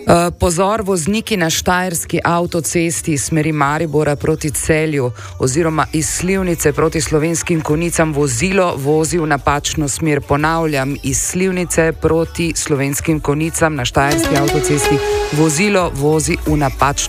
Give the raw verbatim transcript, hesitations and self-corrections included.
Uh, pozor, vozniki na štajerski avtocesti iz smeri Maribora proti Celju oziroma iz Slivnice proti Slovenskim Konjicam vozilo vozi v napačno smer. Ponavljam, iz Slivnice proti Slovenskim Konjicam na štajerski avtocesti vozilo vozi v napačno